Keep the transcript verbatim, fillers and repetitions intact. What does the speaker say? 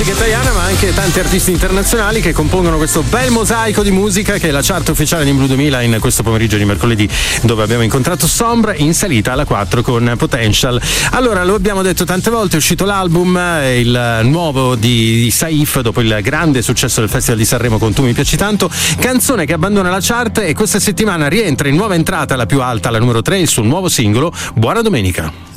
musica italiana, ma anche tanti artisti internazionali che compongono questo bel mosaico di musica che è la chart ufficiale di Blu duemila in questo pomeriggio di mercoledì, dove abbiamo incontrato Sombra in salita alla quattro con Potential. Allora, lo abbiamo detto tante volte, è uscito l'album, il nuovo di, di Saif, dopo il grande successo del Festival di Sanremo con Tu mi piaci tanto, canzone che abbandona la chart e questa settimana rientra in nuova entrata, la più alta, la numero tre, il suo nuovo singolo Buona Domenica.